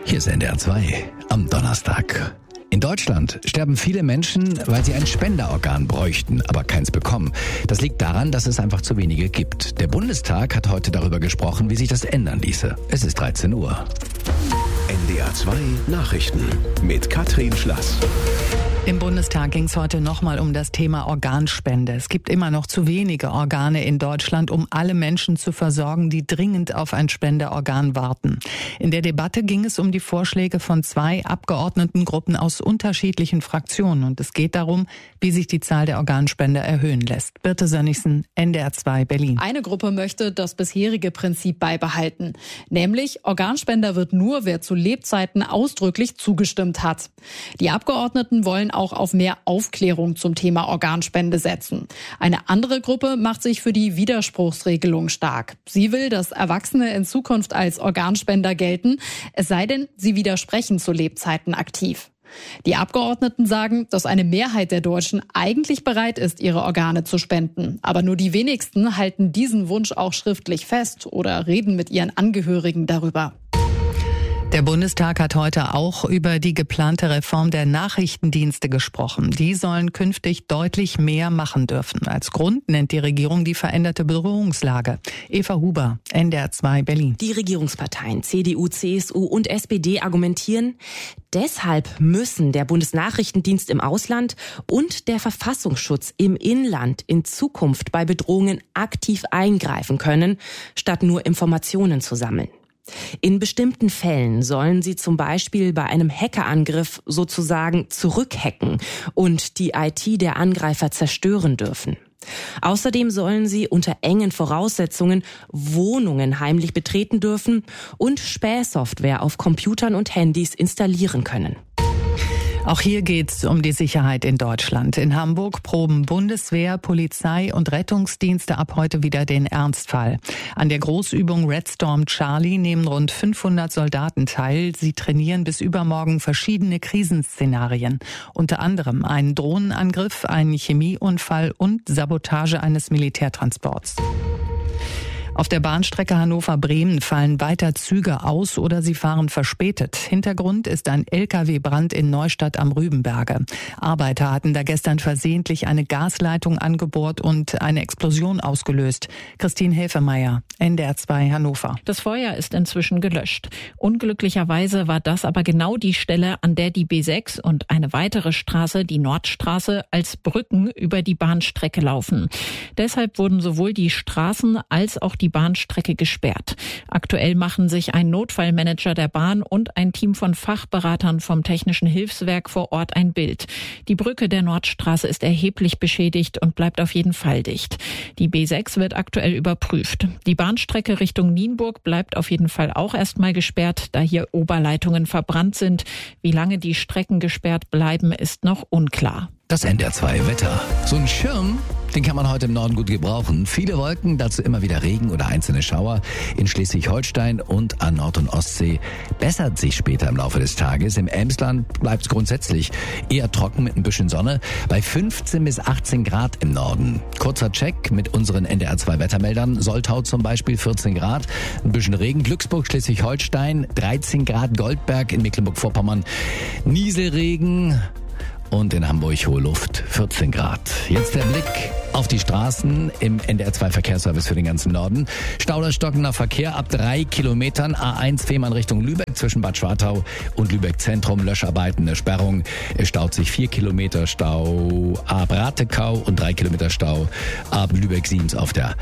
Hier ist NDR 2 am Donnerstag. In Deutschland sterben viele Menschen, weil sie ein Spenderorgan bräuchten, aber keins bekommen. Das liegt daran, dass es einfach zu wenige gibt. Der Bundestag hat heute darüber gesprochen, wie sich das ändern ließe. Es ist 13 Uhr. NDR 2 Nachrichten mit Katrin Schlass. Im Bundestag ging es heute nochmal um das Thema Organspende. Es gibt immer noch zu wenige Organe in Deutschland, um alle Menschen zu versorgen, die dringend auf ein Spenderorgan warten. In der Debatte ging es um die Vorschläge von 2 Abgeordnetengruppen aus unterschiedlichen Fraktionen. Und es geht darum, wie sich die Zahl der Organspender erhöhen lässt. Birte Sönnigsen, NDR 2 Berlin. Eine Gruppe möchte das bisherige Prinzip beibehalten. Nämlich, Organspender wird nur, wer zu Lebzeiten ausdrücklich zugestimmt hat. Die Abgeordneten wollen auch auf mehr Aufklärung zum Thema Organspende setzen. Eine andere Gruppe macht sich für die Widerspruchsregelung stark. Sie will, dass Erwachsene in Zukunft als Organspender gelten, es sei denn, sie widersprechen zu Lebzeiten aktiv. Die Abgeordneten sagen, dass eine Mehrheit der Deutschen eigentlich bereit ist, ihre Organe zu spenden. Aber nur die wenigsten halten diesen Wunsch auch schriftlich fest oder reden mit ihren Angehörigen darüber. Der Bundestag hat heute auch über die geplante Reform der Nachrichtendienste gesprochen. Die sollen künftig deutlich mehr machen dürfen. Als Grund nennt die Regierung die veränderte Bedrohungslage. Eva Huber, NDR 2 Berlin. Die Regierungsparteien CDU, CSU und SPD argumentieren, deshalb müssen der Bundesnachrichtendienst im Ausland und der Verfassungsschutz im Inland in Zukunft bei Bedrohungen aktiv eingreifen können, statt nur Informationen zu sammeln. In bestimmten Fällen sollen sie zum Beispiel bei einem Hackerangriff sozusagen zurückhacken und die IT der Angreifer zerstören dürfen. Außerdem sollen sie unter engen Voraussetzungen Wohnungen heimlich betreten dürfen und Spähsoftware auf Computern und Handys installieren können. Auch hier geht's um die Sicherheit in Deutschland. In Hamburg proben Bundeswehr, Polizei und Rettungsdienste ab heute wieder den Ernstfall. An der Großübung Red Storm Charlie nehmen rund 500 Soldaten teil. Sie trainieren bis übermorgen verschiedene Krisenszenarien. Unter anderem einen Drohnenangriff, einen Chemieunfall und Sabotage eines Militärtransports. Auf der Bahnstrecke Hannover-Bremen fallen weiter Züge aus oder sie fahren verspätet. Hintergrund ist ein LKW-Brand in Neustadt am Rübenberge. Arbeiter hatten da gestern versehentlich eine Gasleitung angebohrt und eine Explosion ausgelöst. Christine Häfemeier, NDR 2 Hannover. Das Feuer ist inzwischen gelöscht. Unglücklicherweise war das aber genau die Stelle, an der die B6 und eine weitere Straße, die Nordstraße, als Brücken über die Bahnstrecke laufen. Deshalb wurden sowohl die Straßen als auch die Bahnstrecke gesperrt. Aktuell machen sich ein Notfallmanager der Bahn und ein Team von Fachberatern vom Technischen Hilfswerk vor Ort ein Bild. Die Brücke der Nordstraße ist erheblich beschädigt und bleibt auf jeden Fall dicht. Die B6 wird aktuell überprüft. Die Bahnstrecke Richtung Nienburg bleibt auf jeden Fall auch erstmal gesperrt, da hier Oberleitungen verbrannt sind. Wie lange die Strecken gesperrt bleiben, ist noch unklar. Das NDR 2 Wetter. So ein Schirm, den kann man heute im Norden gut gebrauchen. Viele Wolken, dazu immer wieder Regen oder einzelne Schauer. In Schleswig-Holstein und an Nord- und Ostsee bessert sich später im Laufe des Tages. Im Emsland bleibt es grundsätzlich eher trocken mit ein bisschen Sonne. Bei 15 bis 18 Grad im Norden. Kurzer Check mit unseren NDR 2 Wettermeldern. Soltau zum Beispiel 14 Grad. Ein bisschen Regen. Glücksburg, Schleswig-Holstein 13 Grad. Goldberg in Mecklenburg-Vorpommern Nieselregen. Und in Hamburg hohe Luft, 14 Grad. Jetzt der Blick auf die Straßen im NDR 2 Verkehrsservice für den ganzen Norden. Stau, stockender Verkehr ab 3 Kilometern. A1 Fehmarn Richtung Lübeck zwischen Bad Schwartau und Lübeck Zentrum. Löscharbeiten, eine Sperrung. Es staut sich 4 Kilometer Stau ab Ratekau und 3 Kilometer Stau ab Lübeck-Siemens auf der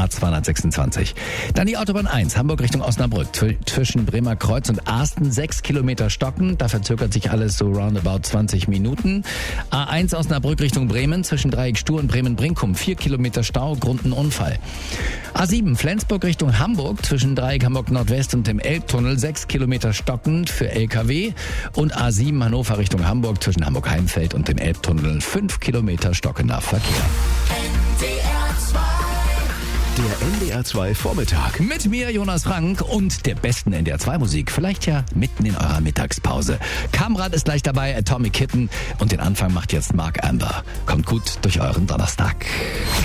A226. Dann die Autobahn 1, Hamburg Richtung Osnabrück. Zwischen Bremer Kreuz und Asten 6 Kilometer stocken. Da verzögert sich alles so roundabout 20 Minuten. A1 Osnabrück Richtung Bremen zwischen Dreieck Stur und Bremen-Brinkum 4 Kilometer Stau, Grund ein Unfall. A7 Flensburg Richtung Hamburg zwischen Dreieck Hamburg Nordwest und dem Elbtunnel 6 Kilometer stockend für LKW und A7 Hannover Richtung Hamburg zwischen Hamburg-Heimfeld und dem Elbtunnel 5 Kilometer stockender Verkehr. Der NDR 2 Vormittag. Mit mir, Jonas Frank, und der besten NDR 2 Musik. Vielleicht ja mitten in eurer Mittagspause. Kamrat ist gleich dabei, Atomic Kitten. Und den Anfang macht jetzt Mark Amber. Kommt gut durch euren Donnerstag.